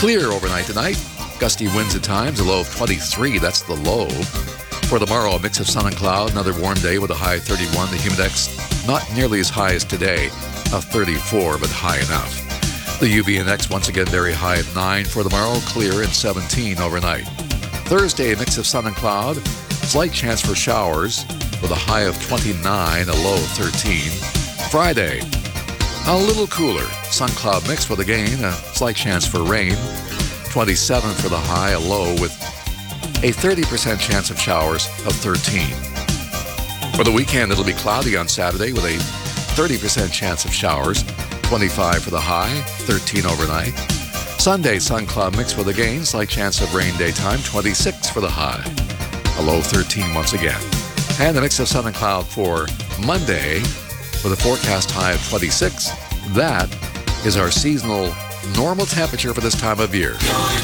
Clear overnight tonight. Gusty winds at times, a low of 23. That's the low. For tomorrow, a mix of sun and cloud. Another warm day with a high of 31. The humidex not nearly as high as today, of 34, but high enough. The UV index once again very high at 9 for tomorrow, clear at 17 overnight. Thursday, a mix of sun and cloud. Slight chance for showers with a high of 29, a low of 13. Friday, a little cooler. Sun-cloud mix with a gain, a slight chance for rain. 27 for the high, a low with a 30% chance of showers of 13. For the weekend, it'll be cloudy on Saturday with a 30% chance of showers. 25 for the high, 13 overnight. Sunday, sun-cloud mix with a gain, slight chance of rain daytime. 26 for the high, a low of 13 once again. And the mix of sun and cloud for Monday with a forecast high of 26. That is our seasonal normal temperature for this time of year.